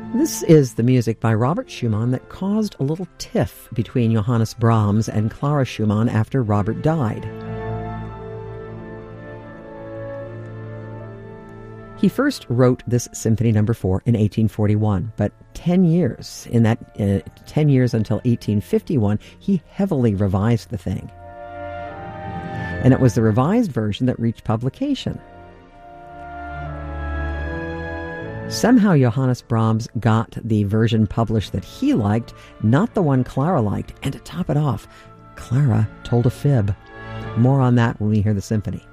This is the music by Robert Schumann that caused a little tiff between Johannes Brahms and Clara Schumann after Robert died. He first wrote this Symphony No. 4 in 1841, but 10 years until 1851, he heavily revised the thing. And it was the revised version that reached publication. Somehow Johannes Brahms got the version published that he liked, not the one Clara liked, and to top it off, Clara told a fib. More on that when we hear the symphony.